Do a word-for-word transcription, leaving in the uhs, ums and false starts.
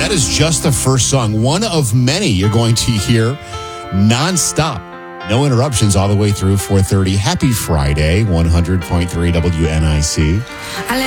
that is just the first song. One of many you're going to hear nonstop. No interruptions all the way through four thirty. Happy Friday, one hundred point three W N I C.